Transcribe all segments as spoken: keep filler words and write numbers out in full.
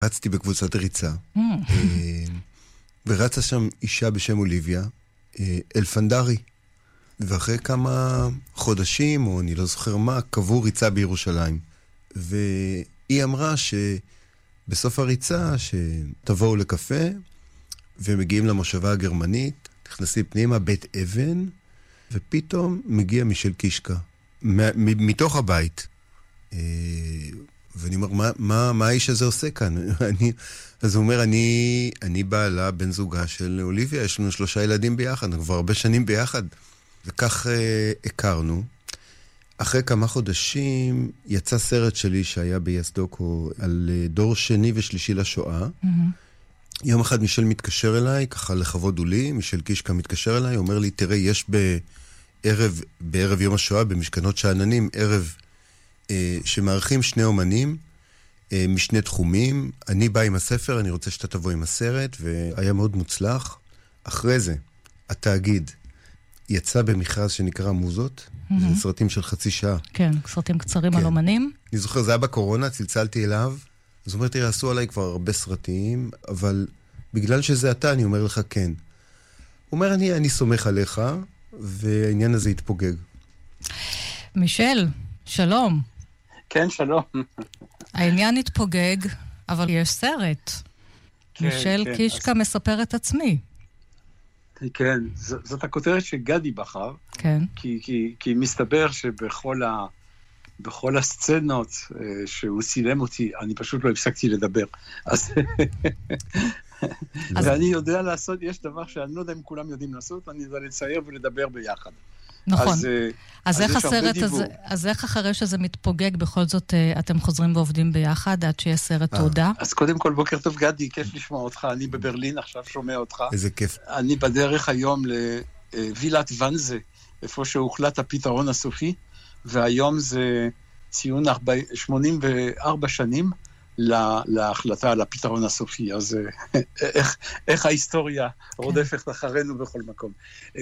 רצתי בקבוצת ריצה, אה, ורצה שם אישה בשם אוליביה, אה, אלפנדרי, ואחרי כמה חודשים, או אני לא זוכר מה, קבעו ריצה בירושלים. והיא אמרה שבסוף הריצה, שתבואו לקפה, ומגיעים למושבה הגרמנית, נכנסים פנימה, בית אבן, ופתאום מגיע מישל קישקה, מתוך הבית. ואני אומר, מה, מה, מה האיש הזה עושה כאן? אני, אז הוא אומר, אני, אני בעלה, בן זוגה של אוליביה, יש לנו שלושה ילדים ביחד, אנחנו כבר הרבה שנים ביחד. וכך אה, הכרנו. אחרי כמה חודשים יצא סרט שלי שהיה ביסדוקו על אה, דור שני ושלישי לשואה. Mm-hmm. יום אחד מישל מתקשר אליי, ככה לכבוד הוא לי, מישל קישקה מתקשר אליי, אומר לי, תראה, יש בערב, בערב יום השואה, במשכנות שעננים, ערב אה, שמערכים שני אומנים, אה, משני תחומים. אני בא עם הספר, אני רוצה שאתה תבוא עם הסרט, והיה מאוד מוצלח. אחרי זה, התאגיד יצא במכרז שנקרא מוזות, mm-hmm. זה סרטים של חצי שעה. כן, סרטים קצרים כן. על אומנים. אני זוכר, זה היה בקורונה, צלצלתי אליו, אז הוא אומר, תראה, עשו עליי כבר הרבה סרטים, אבל בגלל שזה אתה, אני אומר לך כן. הוא אומר, אני, אני סומך עליך, והעניין הזה יתפוגג. מישל, שלום. כן, שלום. העניין יתפוגג, אבל יש סרט. כן, מישל כן, קישקה אז... מספר את עצמי. כן, ז, זאת הכותרת שגדי בחר. כן. כי, כי, כי מסתבר שבכל ה... בכל הסצנות שהוא צילם אותי, אני פשוט לא הפסקתי לדבר. אז... ואני יודע לעשות, יש דבר שאני לא יודע אם כולם יודעים לעשות, אני יודע לצייר ולדבר ביחד. נכון. אז איך הסרט הזה, אז איך אחרי שזה מתפוגג, בכל זאת אתם חוזרים ועובדים ביחד, עד שיהיה סרט תעודה? אז קודם כל, בוקר טוב גדי, כיף לשמוע אותך, אני בברלין, עכשיו שומע אותך. איזה כיף. אני בדרך היום לווילת ונזה, איפה שהוחלט הפתרון הסופי, והיום זה ציון שמונים וארבע שנים להחלטה על הפתרון הסופי. אז איך, איך ההיסטוריה רודפת אחרינו בכל מקום.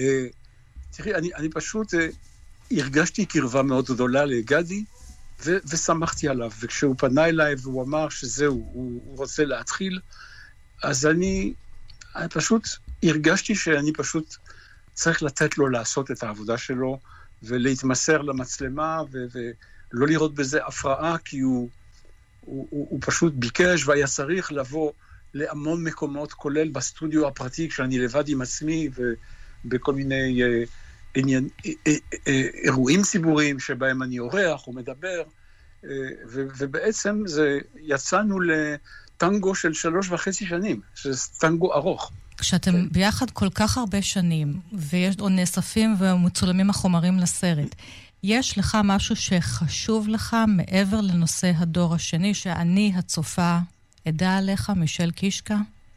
תראי, אני, אני פשוט הרגשתי קרבה מאוד גדולה לגדי, ו, ושמחתי עליו. וכשהוא פנה אליי והוא אמר שזהו, הוא, הוא רוצה להתחיל, אז אני, אני פשוט הרגשתי שאני פשוט צריך לתת לו לעשות את העבודה שלו, ולהתמסר למצלמה, ו- ולא לראות בזה הפרעה, כי הוא, הוא, הוא, הוא פשוט ביקש, והיה צריך לבוא להמון מקומות, כולל בסטודיו הפרטי, כשאני לבד עם עצמי, ובכל מיני אה, עניין, אה, אה, אה, אירועים ציבוריים, שבהם אני אורח או מדבר, אה, ו- ובעצם זה, יצאנו לטנגו של שלוש וחצי שנים, שזה טנגו ארוך. כשאתם ביחד כל כך הרבה שנים, ויש עוד נאספים ומצולמים החומרים לסרט, יש לך משהו שחשוב לך מעבר לנושא הדור השני, שאני הצופה עדה עליך, מישל קישקה?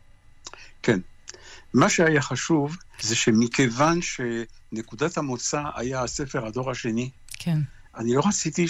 כן. מה שהיה חשוב זה שמכיוון שנקודת המוצא היה הספר הדור השני, כן. אני לא רציתי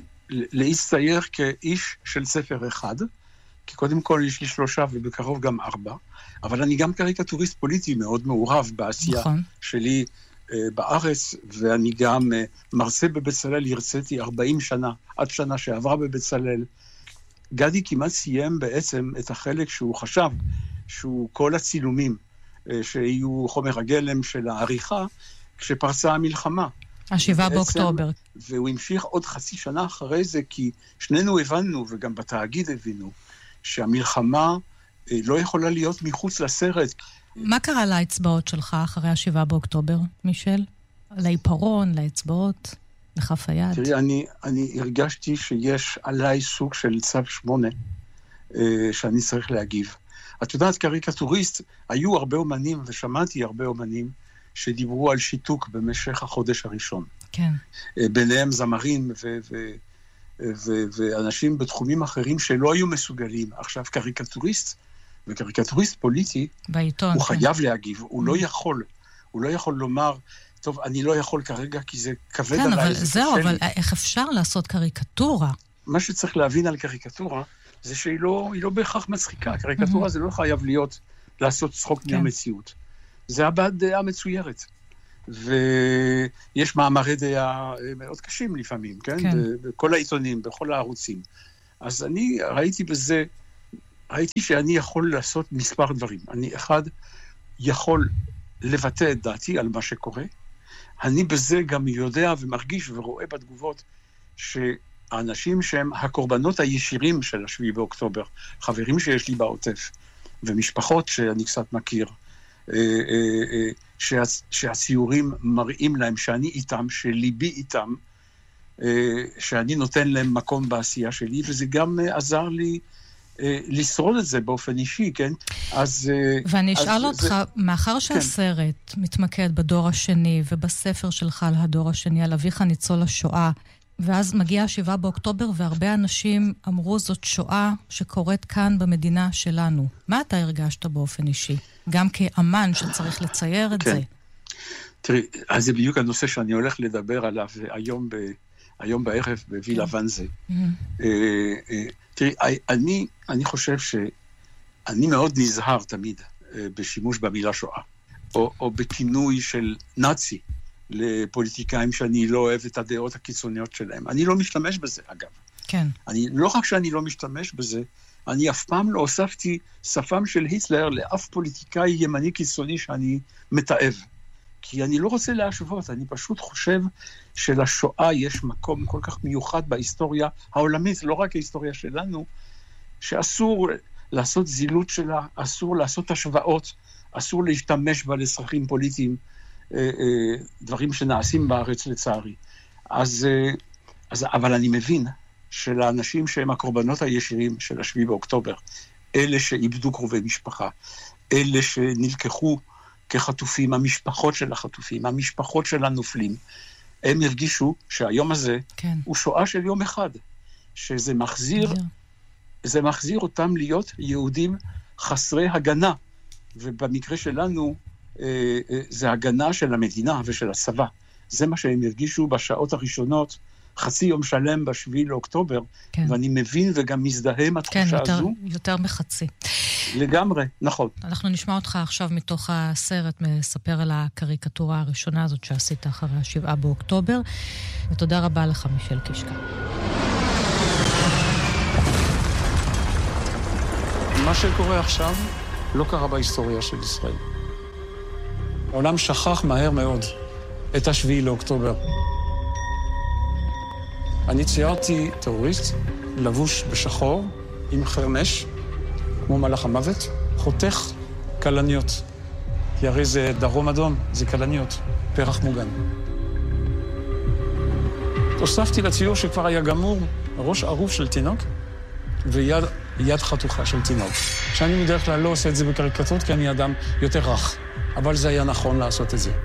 להצטייר כאיש של ספר אחד, כי קודם כל יש לי שלושה ובקרוב גם ארבע, אבל אני גם קריקטוריסט פוליטי מאוד מעורב בעשייה נכון. שלי אה, בארץ, ואני גם אה, מרצה בבצלאל, הרציתי ארבעים שנה, עד שנה שעברה בבצלאל. גדי כמעט סיים בעצם את החלק שהוא חשב, שהוא כל הצילומים, אה, שיהיו חומר הגלם של העריכה, כשפרצה המלחמה. השבעה באוקטובר. והוא המשיך עוד חצי שנה אחרי זה, כי שנינו הבנו, וגם בתאגיד הבינו, שהמלחמה לא יכולה להיות מחוץ לסרט. מה קרה לאצבעות שלך אחרי השבעה באוקטובר, מישל? לעיפרון, לאצבעות, לכף היד? תראי, אני, אני הרגשתי שיש עליי סוג של צו שמונה, שאני צריך להגיב. את יודעת, קריקטוריסט, היו הרבה אומנים, ושמעתי הרבה אומנים, שדיברו על שיתוק במשך החודש הראשון. כן. ביניהם זמרים ו... ו ו- ואנשים בתחומים אחרים שלא היו מסוגלים. עכשיו, קריקטוריסט, וקריקטוריסט פוליטי, בעיתון, הוא כן. חייב להגיב, הוא לא יכול, הוא לא יכול לומר, טוב, אני לא יכול כרגע, כי זה כבד כן, עליי. אבל זהו, אבל איך אפשר לעשות קריקטורה? מה שצריך להבין על קריקטורה, זה שהיא לא, היא לא בהכרח מצחיקה. קריקטורה זה לא חייב להיות, לעשות צחוק מהמציאות. זה הבעת דעה מצוירת. ויש מאמרי דעה מאוד קשים לפעמים, כן? כן. בכל העיתונים, בכל הערוצים. אז אני ראיתי בזה ראיתי שאני יכול לעשות מספר דברים. אני אחד יכול לבטא את דעתי על מה שקורה. אני בזה גם יודע ומרגיש ורואה בתגובות שהאנשים שהם הקורבנות הישירים של השביעי באוקטובר, חברים שיש לי בעוטף, ומשפחות שאני קצת מכיר, שהציורים מראים להם שאני איתם, שליבי איתם, שאני נותן להם מקום בעשייה שלי, וזה גם עזר לי לשרוד את זה באופן אישי, כן? אז... ואני אשאל אותך, מאחר שהסרט מתמקד בדור השני, ובספר שלך על הדור השני, על אביך ניצול השואה, ואז מגיע השבעה באוקטובר, והרבה אנשים אמרו זאת שואה שקורית כאן במדינה שלנו. מה אתה הרגשת באופן אישי? גם כאמן שצריך לצייר את זה. תראי, אז זה בדיוק הנושא שאני הולך לדבר עליו היום ב... היום בערב בווילה ונזה. תראי, אני, אני חושב שאני מאוד נזהר תמיד בשימוש במילה שואה, או, או בכינוי של נאצי לפוליטיקאים שאני לא אוהב את הדעות הקיצוניות שלהם. אני לא משתמש בזה, אגב. כן. אני, לא רק שאני לא משתמש בזה, אני אף פעם לא הוספתי שפם של היטלר לאף פוליטיקאי ימני קיצוני שאני מתאהב. כי אני לא רוצה להשוות, אני פשוט חושב שלשואה יש מקום כל כך מיוחד בהיסטוריה העולמית, לא רק ההיסטוריה שלנו, שאסור לעשות זילות שלה, אסור לעשות השוואות, אסור להשתמש בה לצרכים פוליטיים, דברים שנעשים בארץ לצערי. אז, אז, אבל אני מבין שלאנשים שהם הקורבנות הישירים של השביעי באוקטובר, אלה שאיבדו קרובי משפחה, אלה שנלקחו כחטופים, המשפחות של החטופים, המשפחות של הנופלים, הם הרגישו שהיום הזה כן. הוא שואה של יום אחד, שזה מחזיר, זה מחזיר אותם להיות יהודים חסרי הגנה, ובמקרה שלנו זה הגנה של המדינה ושל הצבא. זה מה שהם הרגישו בשעות הראשונות, חצי יום שלם בשביעי לאוקטובר, כן. ואני מבין וגם מזדהה עם התחושה כן, יותר, הזו. יותר מחצי. לגמרי, נכון. אנחנו נשמע אותך עכשיו מתוך הסרט, מספר על הקריקטורה הראשונה הזאת שעשית אחרי השבעה באוקטובר, ותודה רבה לך, מישל קישקה. מה שקורה עכשיו לא קרה בהיסטוריה של ישראל. העולם שכח מהר מאוד את השביעי לאוקטובר. אני ציירתי טרוריסט, לבוש בשחור, עם חרמש, כמו מלאך המוות, חותך קלניות. כי הרי זה דרום אדום, זה קלניות, פרח מוגן. הוספתי לציור שכבר היה גמור, ראש ערוף של תינוק, ויד יד חתוכה של תינוק. שאני בדרך כלל לא עושה את זה בקריקטורות, כי אני אדם יותר רך. אבל זה היה נכון לעשות את זה.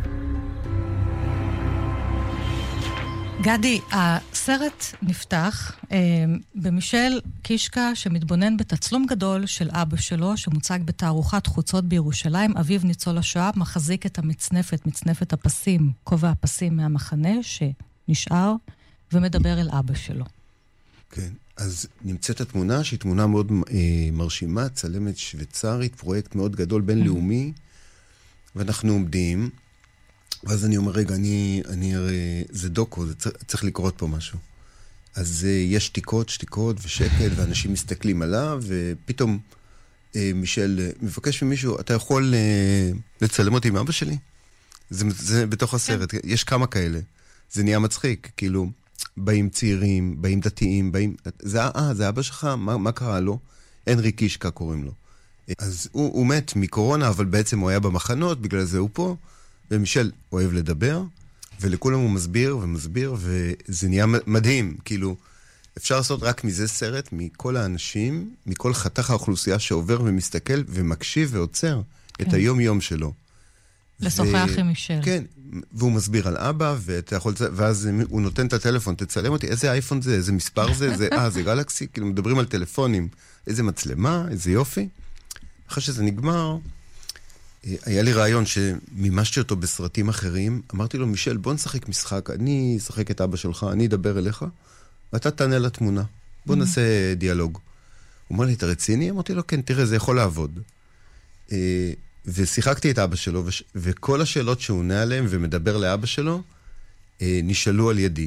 גדי, הסרט נפתח אה, במישל קישקה שמתבונן בתצלום גדול של אבא שלו, שמוצג בתערוכת חוצות בירושלים. אביו ניצול השואה מחזיק את המצנפת, מצנפת הפסים, כובע הפסים מהמחנה שנשאר, ומדבר אל אבא שלו. כן, אז נמצאת התמונה שהיא תמונה מאוד אה, מרשימה, צלמת שוויצרית, פרויקט מאוד גדול בינלאומי, ואנחנו עומדים, ואז אני אומר, רגע, אני, אני, זה דוקו, זה צריך, צריך לקרות פה משהו. אז יש שתיקות, שתיקות ושקט, ואנשים מסתכלים עליו, ופתאום מישל מבקש ממישהו, אתה יכול לצלם אותי עם אבא שלי? זה, זה בתוך הסרט, כן. יש כמה כאלה. זה נהיה מצחיק, כאילו, באים צעירים, באים דתיים, באים, זה, אה, זה אבא שלך, מה, מה קרה לו? הנרי קישקה קוראים לו. אז הוא, הוא מת מקורונה, אבל בעצם הוא היה במחנות, בגלל זה הוא פה, ומישל אוהב לדבר, ולכולם הוא מסביר ומסביר, וזה נהיה מדהים, כאילו, אפשר לעשות רק מזה סרט, מכל האנשים, מכל חתך האוכלוסייה שעובר ומסתכל, ומקשיב ועוצר כן. את היום-יום שלו. לשוחח ו... עם מישל. כן, והוא מסביר על אבא, ואתה יכול... ואז הוא נותן את הטלפון, תצלם אותי, איזה אייפון זה, איזה מספר זה, זה, אה, זה גלקסי, כאילו מדברים על טלפונים, איזה מצלמה, איזה יופי. אחרי שזה נגמר, היה לי רעיון שמימשתי אותו בסרטים אחרים, אמרתי לו, מישל, בוא נשחק משחק, אני אשחק את אבא שלך, אני אדבר אליך, ואתה תענה לתמונה, בוא נעשה דיאלוג. הוא אומר לי, אתה רציני? אמרתי לו, כן, תראה, זה יכול לעבוד. ושיחקתי את אבא שלו, וכל השאלות שהוא עונה עליהן ומדבר לאבא שלו, נשאלו על ידי.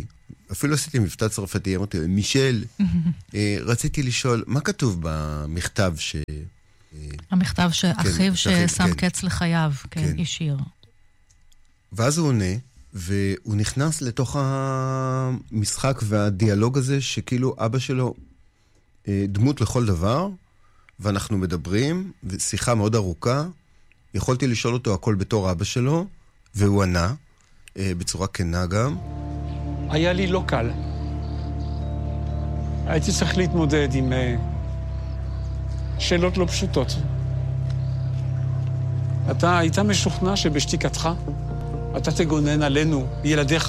אפילו עשיתי מבטא צרפתי, אמרתי, מישל, רציתי לשאול, מה כתוב במכתב ש... המכתב שאחיו ששם קץ לחייו, כן, ישיר. ואז הוא עונה, והוא נכנס לתוך המשחק והדיאלוג הזה, שכאילו אבא שלו דמות לכל דבר, ואנחנו מדברים, ושיחה מאוד ארוכה, יכולתי לשאול אותו הכל בתור אבא שלו, והוא ענה, בצורה כנה גם. היה לי לא קל. הייתי צריך להתמודד עם שאלות לא פשוטות. אתה היית משוכנע שבשתיקתך אתה תגונן עלינו, ילדיך.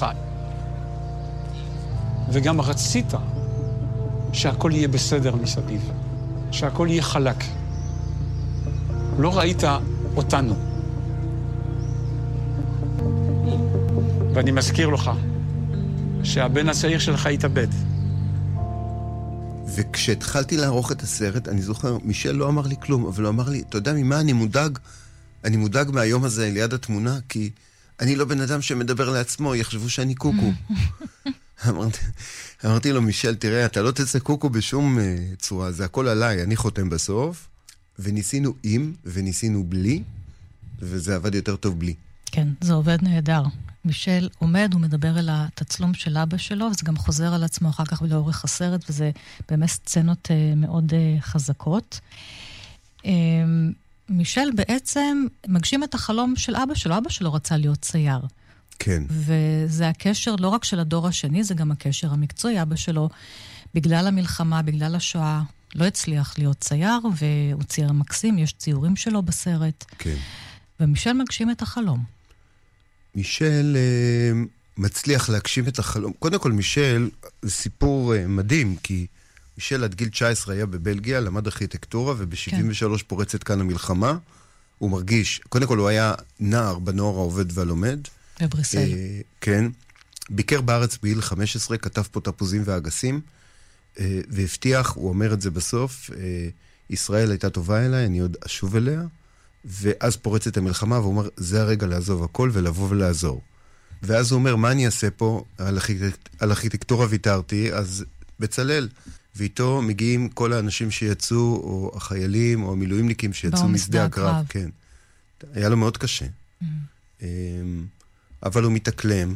וגם רצית שהכל יהיה בסדר מסביב, שהכל יהיה חלק. לא ראית אותנו. ואני מזכיר לך שהבן הצעיר שלך התאבד. וכשהתחלתי לערוך את הסרט, אני זוכר, מישל לא אמר לי כלום, אבל הוא אמר לי, אתה יודע ממה אני מודאג? אני מודאג מהיום הזה ליד התמונה, כי אני לא בן אדם שמדבר לעצמו, יחשבו שאני קוקו. אמרתי, אמרתי לו, מישל, תראה, אתה לא תצא קוקו בשום uh, צורה, זה הכל עליי, אני חותם בסוף, וניסינו עם, וניסינו בלי, וזה עבד יותר טוב בלי. כן, זה עובד נהדר. מישל עומד, הוא מדבר אל התצלום של אבא שלו, וזה גם חוזר על עצמו אחר כך לאורך הסרט, וזה באמת סצנות uh, מאוד uh, חזקות. Um, מישל בעצם מגשים את החלום של אבא שלו. אבא שלו רצה להיות צייר. כן. וזה הקשר לא רק של הדור השני, זה גם הקשר המקצועי. אבא שלו, בגלל המלחמה, בגלל השואה, לא הצליח להיות צייר, והוא צייר מקסים, יש ציורים שלו בסרט. כן. ומישל מגשים את החלום. מישל אה, מצליח להגשים את החלום. קודם כל, מישל, זה סיפור אה, מדהים, כי מישל עד גיל תשע עשרה היה בבלגיה, למד ארכיטקטורה, וב-שבעים ושלוש כן. פורצת כאן המלחמה. הוא מרגיש, קודם כל הוא היה נער בנוער העובד והלומד. בבריסל. אה, כן. ביקר בארץ בגיל חמש עשרה, כתב פה תפוזים ואגסים, אה, והבטיח, הוא אומר את זה בסוף, אה, ישראל הייתה טובה אליי, אני עוד אשוב אליה, ואז פורצת המלחמה, והוא אומר, זה הרגע לעזוב הכל ולבוא ולעזור. ואז הוא אומר, מה אני אעשה פה? על, ארכיטק... על ארכיטקטורה ויתרתי, אז בצלל. ואיתו מגיעים כל האנשים שיצאו, או החיילים, או המילואימניקים שיצאו משדה הקרב. כן. היה לו מאוד קשה. Mm-hmm. אבל הוא מתאקלם,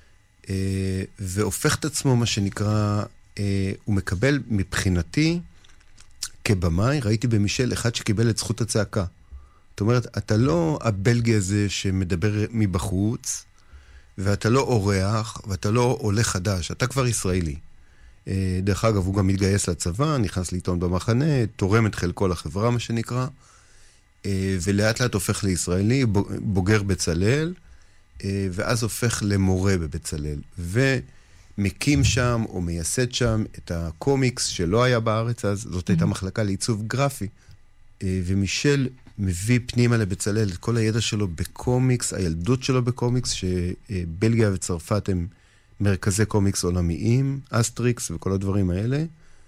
והופך את עצמו, מה שנקרא, הוא מקבל מבחינתי, כבמאי, ראיתי במישל אחד שקיבל את זכות הצעקה. זאת אומרת, אתה לא הבלגי הזה שמדבר מבחוץ, ואתה לא אורח, ואתה לא עולה חדש, אתה כבר ישראלי. דרך אגב, הוא גם מתגייס לצבא, נכנס לעיתון במחנה, תורם את חלקו לחברה, מה שנקרא, ולאט לאט הופך לישראלי, בוגר בצלל, ואז הופך למורה בבצלל, ומקים שם, או מייסד שם, את הקומיקס שלא היה בארץ אז, זאת הייתה מחלקה לעיצוב גרפי, ומישל מביא פנימה לבצלל את כל הידע שלו בקומיקס, הילדות שלו בקומיקס, שבלגיה וצרפת הם מרכזי קומיקס עולמיים, אסטריקס וכל הדברים האלה,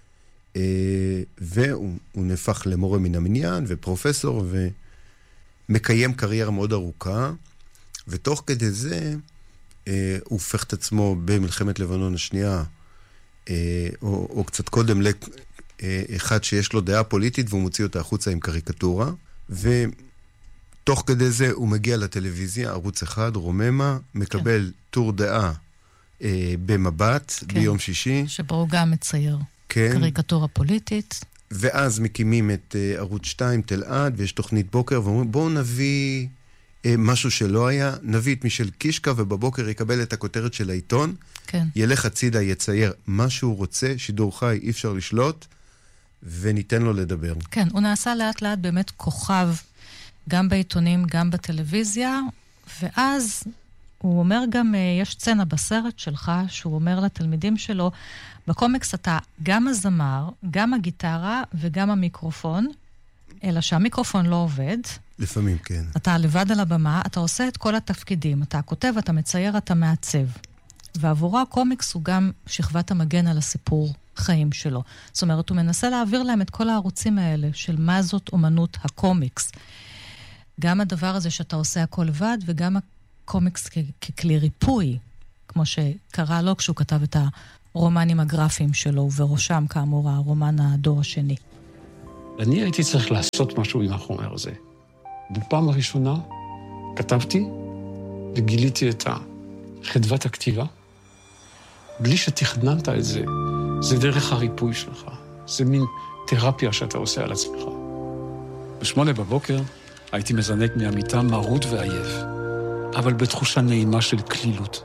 והוא נהפך למורה מן המניין ופרופסור, ומקיים קריירה מאוד ארוכה, ותוך כדי זה הוא הופך את עצמו במלחמת לבנון השנייה, או, או קצת קודם לאחד שיש לו דעה פוליטית, והוא מוציא אותה החוצה עם קריקטורה, ותוך כדי זה הוא מגיע לטלוויזיה, ערוץ אחד, רוממה, מקבל כן. טור דעה אה, במבט, כן. ביום שישי. שבו הוא גם מצייר כן. קריקטורה פוליטית. ואז מקימים את אה, ערוץ שתיים, תל-עד, ויש תוכנית בוקר, ואומרים, בואו נביא אה, משהו שלא היה, נביא את מישל קישקה, ובבוקר יקבל את הכותרת של העיתון, כן. ילך הצידה, יצייר מה שהוא רוצה, שידור חי, אי אפשר לשלוט, וניתן לו לדבר. כן, הוא נעשה לאט לאט באמת כוכב, גם בעיתונים, גם בטלוויזיה, ואז הוא אומר גם, יש סצנה בסרט שלך, שהוא אומר לתלמידים שלו, בקומיקס אתה גם הזמר, גם הגיטרה וגם המיקרופון, אלא שהמיקרופון לא עובד. לפעמים, כן. אתה לבד על הבמה, אתה עושה את כל התפקידים, אתה כותב, אתה מצייר, אתה מעצב. ועבורו הקומיקס הוא גם שכבת המגן על הסיפור חיים שלו. זאת אומרת, הוא מנסה להעביר להם את כל הערוצים האלה של מה זאת אומנות הקומיקס. גם הדבר הזה שאתה עושה הכל לבד, וגם הקומיקס כ- ככלי ריפוי. כמו שקרה לו כשהוא כתב את הרומנים הגרפיים שלו, ובראשם כאמור הרומן הדור השני. אני הייתי צריך לעשות משהו עם החומר הזה. בפעם הראשונה כתבתי וגיליתי את חדוות הכתיבה, בלי שתכננת את זה. זה דרך הריפוי שלך. זה מין תרפיה שאתה עושה על עצמך. בשמונה בבוקר הייתי מזנק מהמיטה מרות ועייף, אבל בתחושה נעימה של כלילות.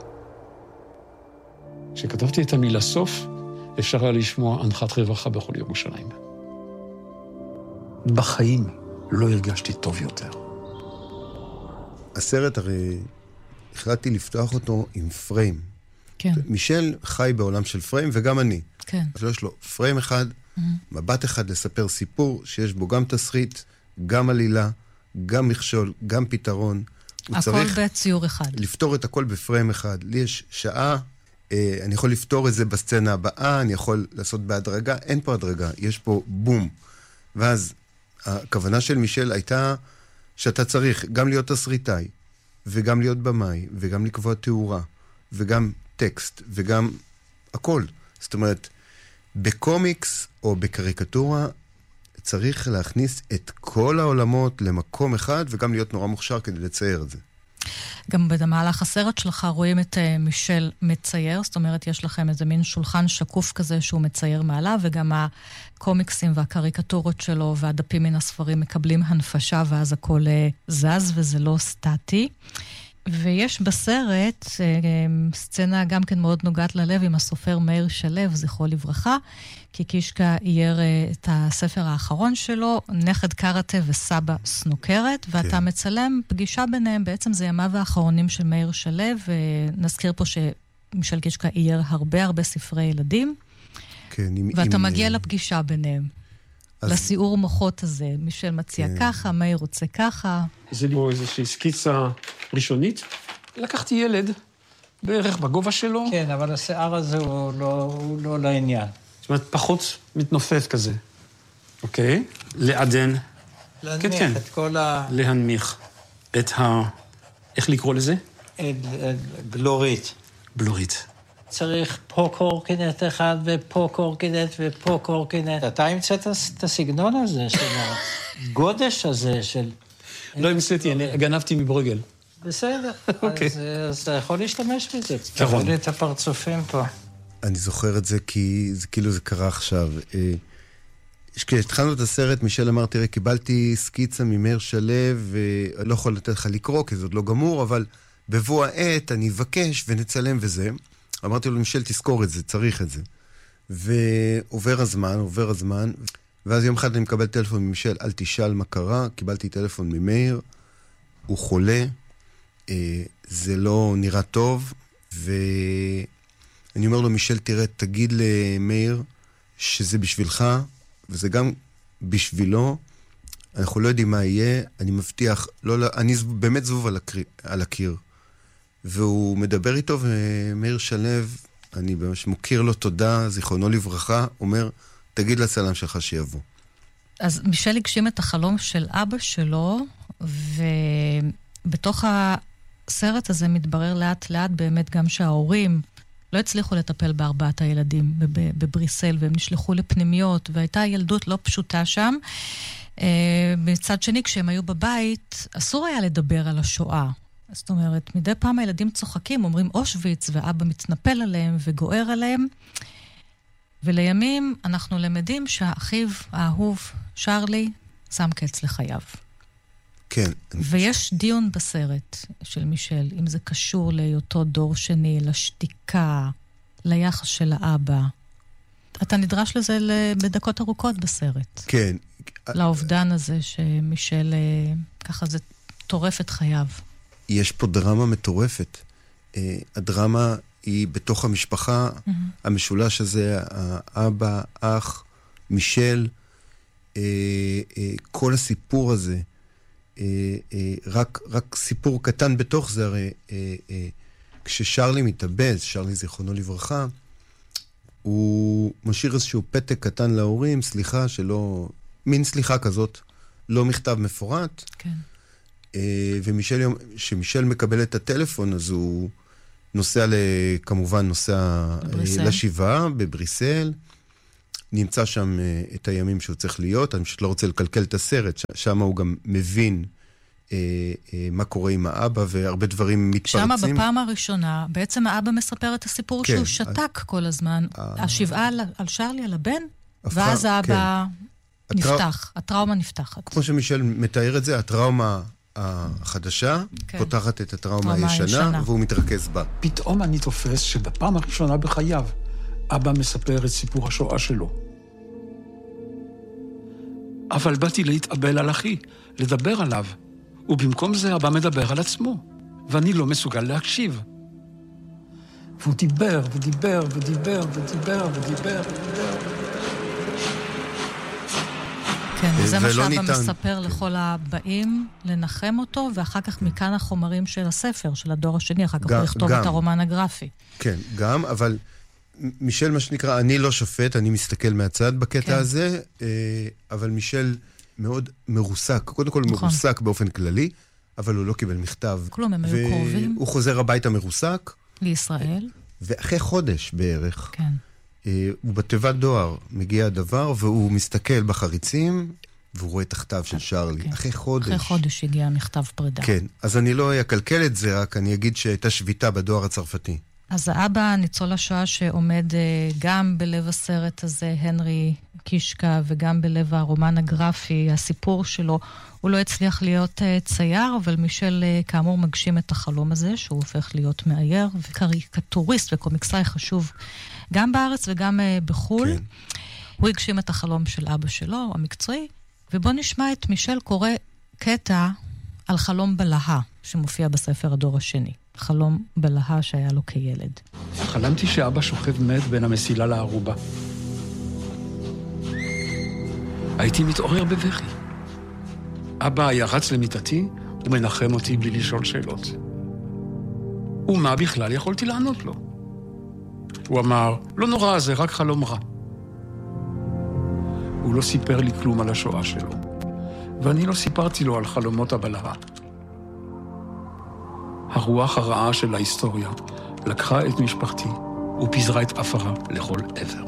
כשכתבתי את המילה סוף, אפשר היה לשמוע אנחת רווחה בכל ירושלים. בחיים לא הרגשתי טוב יותר. הסרט הרי החלטתי לפתוח אותו עם פריים. כן. מישל חי בעולם של פריים, וגם אני. כן. אז יש לו פריים אחד, mm-hmm. מבט אחד לספר סיפור, שיש בו גם תסריט, גם עלילה, גם מכשול, גם פתרון. הכל בציור אחד. לפתור את הכל בפריים אחד. לי יש שעה, אה, אני יכול לפתור את זה בסצנה הבאה, אני יכול לעשות בהדרגה, אין פה הדרגה, יש פה בום. ואז הכוונה של מישל הייתה שאתה צריך גם להיות תסריטאי, וגם להיות במאי, וגם לקבוע תאורה, וגם טקסט, וגם הכל. זאת אומרת, בקומיקס או בקריקטורה צריך להכניס את כל העולמות למקום אחד, וגם להיות נורא מוכשר כדי לצייר את זה. גם במהלך הסרט שלך רואים את uh, מישל מצייר, זאת אומרת, יש לכם איזה מין שולחן שקוף כזה שהוא מצייר מעליו, וגם הקומיקסים והקריקטורות שלו והדפים מן הספרים מקבלים הנפשה, ואז הכל uh, זז וזה לא סטטי. ויש בסרט uh, סצנה גם כן מאוד נוגעת ללב עם הסופר מאיר שלו, זכרו לברכה, כי קישקה אייר uh, את הספר האחרון שלו, נכד קראטה וסבא סנוקרת, ואתה כן. מצלם פגישה ביניהם, בעצם זה ימיו האחרונים של מאיר שלו, ונזכיר פה שמישל קישקה אייר הרבה הרבה ספרי ילדים, כן, עם, ואתה עם, מגיע עם... לפגישה ביניהם. אז... לסיעור מוחות הזה, מישל מציע כן. ככה, מאיר רוצה ככה. זה לי איזושהי סקיצה ראשונית. לקחתי ילד, בערך בגובה שלו. כן, אבל השיער הזה הוא לא, הוא לא לעניין. זאת אומרת, פחות מתנופף כזה. אוקיי? לעדן. להנמיך כן, כן. את כל ה... להנמיך את ה... איך לקרוא לזה? בלורית. בלורית. צריך פה קורקינט אחד, ופה קורקינט, ופה קורקינט. אתה המצאת את הסגנון הזה, של הגודש הזה, של... לא המצאתי, אני גנבתי מברגל. בסדר, אוקיי. אז, אז אתה יכול להשתמש בזה. נכון. תראו לי את הפרצופים פה. אני זוכר את זה כי זה, כאילו זה קרה עכשיו. כשהתחלנו את הסרט, מישל אמר, תראה, קיבלתי סקיצה ממאיר שלו, ולא יכול לתת לך לקרוא, כי זה עוד לא גמור, אבל בבוא העת אני אבקש ונצלם וזה. אמרתי לו, מישל, תזכור את זה, צריך את זה. ועובר הזמן, עובר הזמן, ואז יום אחד אני מקבל טלפון ממישל, אל תשאל מה קרה, קיבלתי טלפון ממאיר, הוא חולה, זה לא נראה טוב, ואני אומר לו, מישל, תראה, תגיד למאיר שזה בשבילך, וזה גם בשבילו, אנחנו לא יודעים מה יהיה, אני מבטיח, לא, אני באמת זבוב על הקיר, על הקיר. והוא מדבר איתו, ומאיר שלו, אני ממש מוקיר לו תודה, זיכרונו לברכה, אומר, תגיד לצלם שלך שיבוא. אז מישל הגשים את החלום של אבא שלו, ובתוך הסרט הזה מתברר לאט לאט באמת גם שההורים לא הצליחו לטפל בארבעת הילדים בבריסל, והם נשלחו לפנימיות, והייתה ילדות לא פשוטה שם. מצד שני, כשהם היו בבית, אסור היה לדבר על השואה. זאת אומרת, מדי פעם הילדים צוחקים, אומרים אושוויץ, ואבא מתנפל עליהם וגוער עליהם. ולימים אנחנו למדים שהאחיו האהוב, שרלי, שם קץ לחייו. כן. ויש דיון בסרט של מישל, אם זה קשור להיותו דור שני, לשתיקה, ליחס של האבא. אתה נדרש לזה בדקות ארוכות בסרט. כן. לאובדן הזה שמישל, ככה זה טורף את חייו. יש פה דרמה מטורפת. הדרמה היא בתוך המשפחה, mm-hmm. המשולש הזה, האבא, אח, מישל, כל הסיפור הזה, רק, רק סיפור קטן בתוך זה, הרי כששרלי מתאבד, שרלי זיכרונו לברכה, הוא משאיר איזשהו פתק קטן להורים, סליחה שלא, מין סליחה כזאת, לא מכתב מפורט. כן. ומישל, שמישל מקבל את הטלפון, אז הוא נוסע, כמובן, נוסע בבריסל. לשבעה, בבריסל, נמצא שם את הימים שהוא צריך להיות, אני פשוט לא רוצה לקלקל את הסרט, שם הוא גם מבין אה, אה, מה קורה עם האבא, והרבה דברים מתפרצים. שם בפעם הראשונה, בעצם האבא מספר את הסיפור כן, שהוא שתק ה... כל הזמן, ה... השבעה על, על שרלי, על הבן, הפך, ואז האבא כן. נפתח, הטרא... הטראומה נפתחת. כמו שמישל מתאר את זה, הטראומה החדשה כן. פותחת את הטראומה הישנה, והוא מתרכז בה. פתאום אני תופס שבפעם הראשונה בחייו, אבא מספר את סיפור השואה שלו. אבל באתי להתאבל על אחי, לדבר עליו, ובמקום זה אבא מדבר על עצמו, ואני לא מסוגל להקשיב. והוא דיבר, ודיבר, ודיבר, ודיבר, ודיבר, ודיבר. כן, וזה מה שאבא מספר לכל הבאים, לנחם אותו, ואחר כך מכאן החומרים של הספר, של הדור השני, אחר כך הוא יכתוב את הרומן הגרפי. כן, גם, אבל מישל, מה שנקרא, אני לא שופט, אני מסתכל מהצד בקטע הזה, אבל מישל מאוד מרוסק, קודם כל מרוסק באופן כללי, אבל הוא לא קיבל מכתב. כלום, הם היו קרובים. הוא חוזר הביתה מרוסק. לישראל. ואחרי חודש בערך, כן. הוא בתיבת דואר, מגיע הדבר, והוא מסתכל בחריצים, והוא רואה תחתיו של שרלי. Okay. אחרי חודש. אחרי חודש הגיע מכתב פרידה. כן, אז אני לא אקלקל את זה, רק אני אגיד שהייתה שביתה בדואר הצרפתי. אז האבא, ניצול השואה שעומד גם בלב הסרט הזה, הנרי קישקה, וגם בלב הרומן הגרפי, הסיפור שלו, הוא לא הצליח להיות צייר, אבל מישל כאמור מגשים את החלום הזה, שהוא הופך להיות מאייר, וקריקטוריסט וקומיקסאי חשוב, גם בארץ וגם בחול. כן. הוא הגשים את החלום של אבא שלו, המקצועי, ובוא נשמע את מישל קורא קטע על חלום בלהה, שמופיע בספר הדור השני. חלום בלהה שהיה לו כילד. חלמתי שאבא שוכב מת בין המסילה לערובה. הייתי מתעורר בבכי. אבא היה רץ למיטתי ומנחם אותי בלי לשאול שאלות. ומה בכלל יכולתי לענות לו? הוא אמר, לא נורא, זה רק חלום רע. הוא לא סיפר לי כלום על השואה שלו, ואני לא סיפרתי לו על חלומות הבלהה. הרוח הרעה של ההיסטוריה לקחה את משפחתי ופיזרה את אפרה לכל עבר.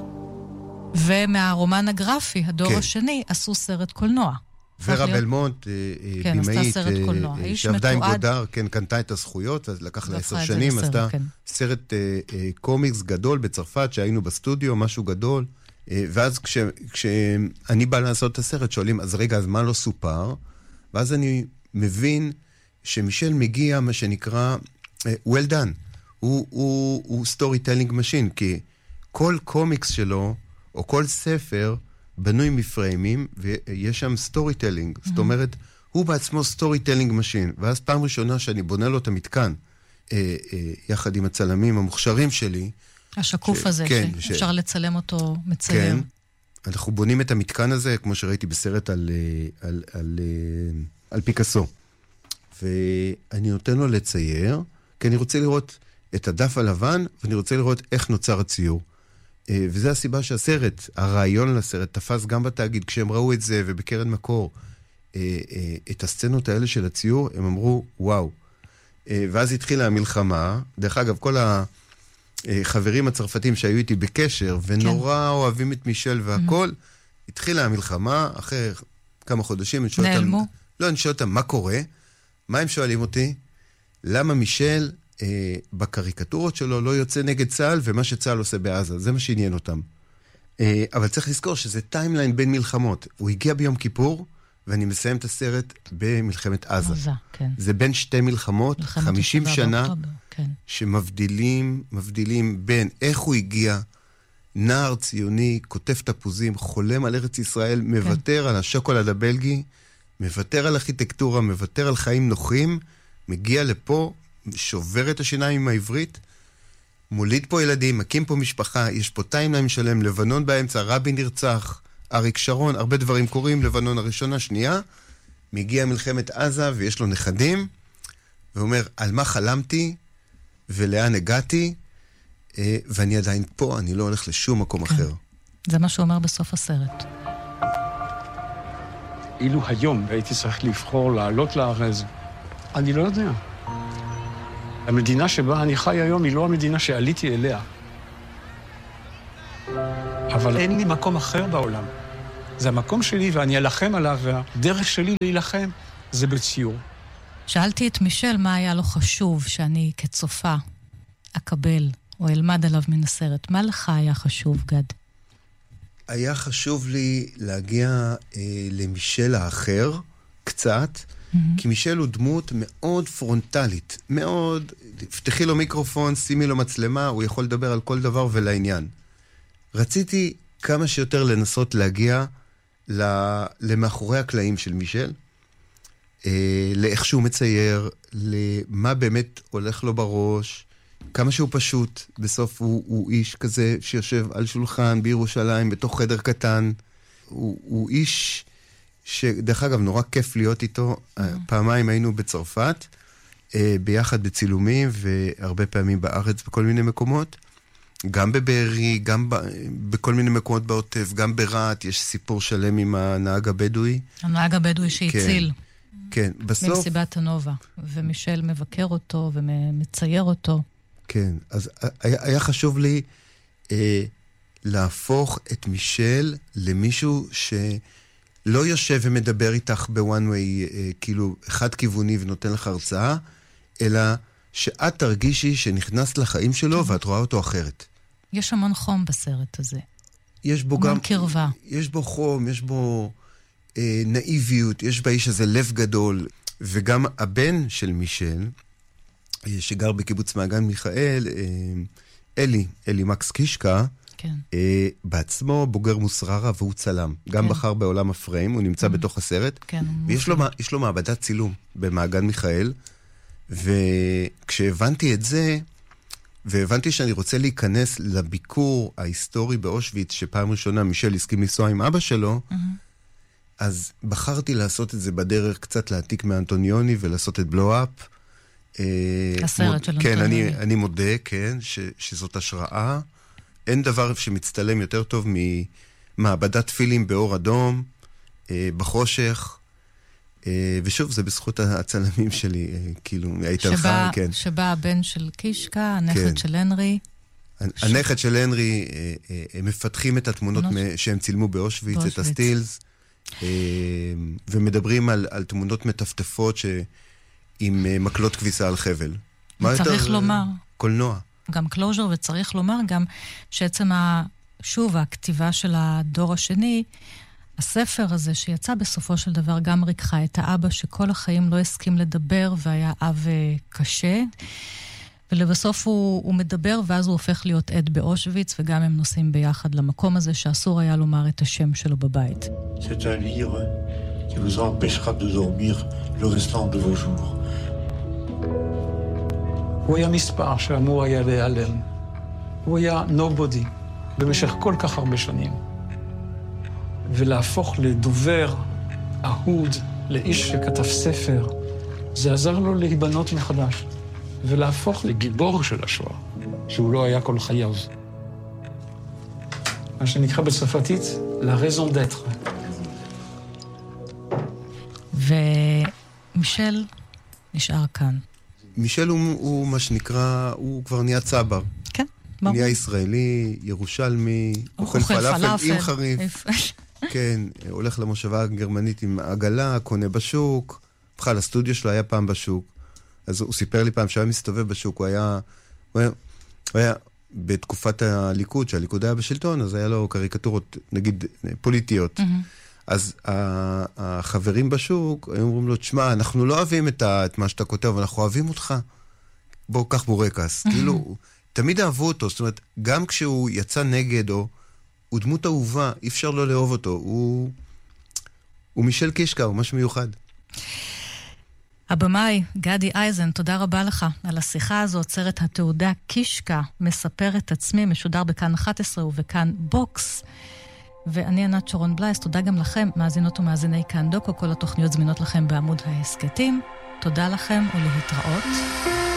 ומהרומן הגרפי, הדור כן. השני, עשו סרט קולנוע. ורה בלמונט, כן, בימאית, שעבדה עם גודר, כן, קנתה את הזכויות, אז לקח לה עשר שנים, עשתה כן. סרט אה, קומיקס גדול בצרפת, שהיינו בסטודיו, משהו גדול, אה, ואז כש, כשאני בא לעשות את הסרט, שואלים, אז רגע, אז מה לא סופר? ואז אני מבין שמישל מגיע, מה שנקרא, אה, well done, הוא, הוא, הוא storytelling machine, כי כל קומיקס שלו, או כל ספר, בנוי מפריימים, ויש שם סטורי טלינג. Mm-hmm. זאת אומרת, הוא בעצמו סטורי טלינג משין. ואז פעם ראשונה שאני בונה לו את המתקן, אה, אה, יחד עם הצלמים המוכשרים שלי. השקוף ש... הזה, כן, שאפשר ש... לצלם אותו מצייר. כן, אנחנו בונים את המתקן הזה, כמו שראיתי בסרט על, על, על, על, על פיקאסו. ואני נותן לו לצייר, כי אני רוצה לראות את הדף הלבן, ואני רוצה לראות איך נוצר הציור. וזו הסיבה שהסרט, הרעיון לסרט, תפס גם בתאגיד, כשהם ראו את זה ובקרן מקור, את הסצנות האלה של הציור, הם אמרו, וואו. ואז התחילה המלחמה, דרך אגב, כל החברים הצרפתים שהיו איתי בקשר, ונורא אוהבים את מישל והכל, התחילה המלחמה, אחרי כמה חודשים, נעלמו. לא, אני שואל אותם, מה קורה? מה הם שואלים אותי? למה מישל אה, בקריקטורות שלו לא יוצא נגד צה"ל, ומה שצה"ל עושה בעזה? זה מה שעניין אותם. אה, אבל צריך לזכור שזה טיימליין בין מלחמות. הוא הגיע ביום כיפור, ואני מסיים את הסרט במלחמת עזה. עזה, כן. זה בין שתי מלחמות, חמישים שנה, כן. שמבדילים, מבדילים בין איך הוא הגיע, נער ציוני, כותב תפוזים, חולם על ארץ ישראל, מוותר כן. על השוקולד הבלגי, מוותר על ארכיטקטורה, מוותר על חיים נוחים, מגיע לפה, שובר את השיניים עם העברית, מוליד פה ילדים, מקים פה משפחה, יש פה טיימליין שלם, לבנון באמצע, רבין נרצח, אריק שרון, הרבה דברים קורים, לבנון הראשונה, שנייה, מגיע מלחמת עזה ויש לו נכדים, ואומר, על מה חלמתי ולאן הגעתי, ואני עדיין פה, אני לא הולך לשום מקום כן. אחר. זה מה שהוא אומר בסוף הסרט. אילו היום הייתי צריך לבחור לעלות לארז, אני לא יודע. המדינה שבה אני חי היום היא לא המדינה שעליתי אליה. אבל אין לי מקום אחר בעולם. זה המקום שלי ואני אלחם עליו, והדרך שלי להילחם זה בציור. שאלתי את מישל מה היה לו חשוב שאני כצופה אקבל או אלמד עליו מן הסרט. מה לך היה חשוב, גד? היה חשוב לי להגיע אה, למישל האחר קצת, mm-hmm. כי מישל הוא דמות מאוד פרונטלית, מאוד, פתחי לו מיקרופון, שימי לו מצלמה, הוא יכול לדבר על כל דבר ולעניין. רציתי כמה שיותר לנסות להגיע למאחורי הקלעים של מישל, אה, לאיך שהוא מצייר, למה באמת הולך לו בראש, כמה שהוא פשוט. בסוף הוא, הוא איש כזה שיושב על שולחן בירושלים, בתוך חדר קטן. הוא, הוא איש שדרך אגב נורא כיף להיות איתו. Mm-hmm. פעמיים היינו בצרפת, אה, ביחד בצילומים, והרבה פעמים בארץ בכל מיני מקומות. גם בבארי, גם ב, בכל מיני מקומות בעוטף, גם ברעת, יש סיפור שלם עם הנהג הבדואי. הנהג הבדואי שהציל. כן, כן. בסוף... ממסיבת הנובה. ומישל מבקר אותו ומצייר אותו. כן, אז היה, היה חשוב לי אה, להפוך את מישל למישהו שלא יושב ומדבר איתך בוואן ווי, אה, כאילו חד כיווני ונותן לך הרצאה, אלא שאת תרגישי שנכנסת לחיים שלו ואת רואה אותו אחרת. יש המון חום בסרט הזה. יש בו גם... המון קרבה. יש בו חום, יש בו אה, נאיביות, יש באיש הזה לב גדול, וגם הבן של מישל, שגר בקיבוץ מעגן מיכאל, אלי, אלי מקס קישקה, כן. בעצמו בוגר מוסררה והוא צלם. גם כן. בחר בעולם הפריים, הוא נמצא mm. בתוך הסרט. כן, ויש לו, יש לו מעבדת צילום במעגן מיכאל, וכשהבנתי את זה, והבנתי שאני רוצה להיכנס לביקור ההיסטורי באושוויץ, שפעם ראשונה מישל הסכים לנסוע עם אבא שלו, mm-hmm. אז בחרתי לעשות את זה בדרך קצת להעתיק מאנטוניוני ולעשות את בלו-אפ, הסרט של כן, אני, אני מודה, כן, ש, שזאת השראה. אין דבר שמצטלם יותר טוב ממעבדת פילים באור אדום, בחושך, ושוב, זה בזכות הצלמים שלי, כאילו, הייתה לך, כן. שבא הבן של קישקה, הנכד כן. של הנרי. הנכד ש... של הנרי, הם מפתחים את התמונות שהם צילמו באושוויץ, את הסטילס, ומדברים על, על תמונות מטפטפות ש... עם מקלות כביסה על חבל. צריך לומר. קולנוע. גם קלוז'ר, וצריך לומר גם שעצם, שוב, הכתיבה של הדור השני, הספר הזה שיצא בסופו של דבר גם ריקחה את האבא שכל החיים לא הסכים לדבר והיה אב קשה, ולבסוף הוא, הוא מדבר ואז הוא הופך להיות עד באושוויץ, וגם הם נוסעים ביחד למקום הזה שאסור היה לומר את השם שלו בבית. C'est un livre qui vous empêchera de dormir le restant de vos jours. הוא היה מספר שאמור היה להיעלם. הוא היה nobody במשך כל כך הרבה שנים. ולהפוך לדובר, אהוד, לאיש שכתב ספר, זה עזר לו להיבנות מחדש. ולהפוך לגיבור של השואה, שהוא לא היה כל חייו. מה שנקרא בצרפתית, la raison d'être. ומישל נשאר כאן. מישל הוא, הוא מה שנקרא, הוא כבר נהיה צבר. כן, ברור. נהיה ישראלי, ירושלמי, אוכל פלאפל, פלאפל עם חריף. כן, הולך למושבה הגרמנית עם עגלה, קונה בשוק. בכלל, הסטודיו שלו היה פעם בשוק. אז הוא סיפר לי פעם שהיה מסתובב בשוק, הוא היה, הוא היה, הוא היה בתקופת הליכוד, שהליכוד היה בשלטון, אז היה לו קריקטורות, נגיד, פוליטיות. Mm-hmm. אז החברים בשוק, הם אומרים לו, תשמע, אנחנו לא אוהבים את, ה, את מה שאתה כותב, אבל אנחנו אוהבים אותך. בוא, קח בורקס. Mm-hmm. כאילו, תמיד אהבו אותו, זאת אומרת, גם כשהוא יצא נגד, או הוא דמות אהובה, אי אפשר לא לאהוב אותו. הוא, הוא מישל קישקה, הוא משהו מיוחד. הבמאי, גדי אייזן, תודה רבה לך על השיחה הזאת. סרט התעודה קישקה מספר את עצמי, משודר בכאן אחת עשרה ובכאן בוקס. ואני ענת שרון בלייס, תודה גם לכם, מאזינות ומאזיני כאן דוקו, כל התוכניות זמינות לכם בעמוד ההסקטים. תודה לכם ולהתראות.